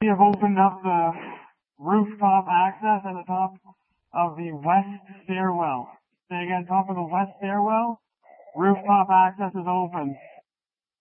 We have opened up the rooftop access at the top of the west stairwell. Say again, top of the west stairwell, rooftop access is open.